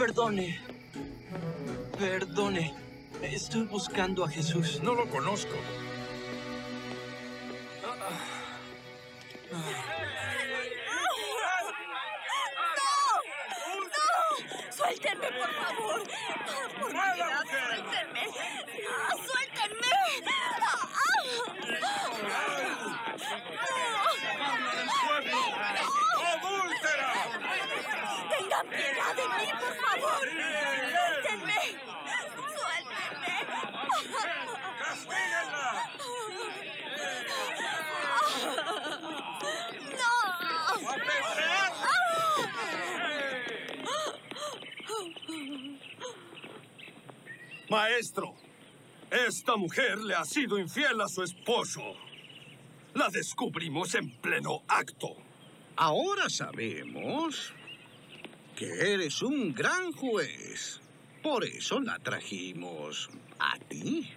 Perdone. Perdone. Estoy buscando a Jesús. No lo conozco. ¡Suéltenme, por favor! ¡Por piedad, suéltenme! ¡Suéltenme! ¡Adúltera! ¡Tengan piedad de mí, por favor! ¡Suéltenme! ¡Suéltenme! ¡Castíguenla! ¡No! Maestro, esta mujer le ha sido infiel a su esposo. La descubrimos en pleno acto. Ahora sabemos que eres un gran juez. Por eso la trajimos a ti.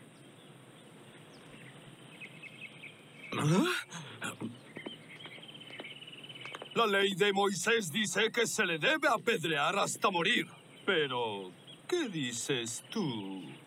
La ley de Moisés dice que se le debe apedrear hasta morir. Pero, ¿qué dices tú?